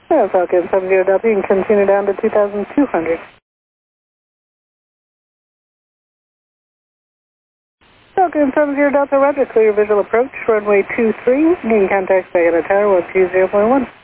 Falcon 70 Delta, you can continue down to 2,200. Falcon 70 Delta, roger, clear visual approach, runway 23, gain contact by tower 120.1.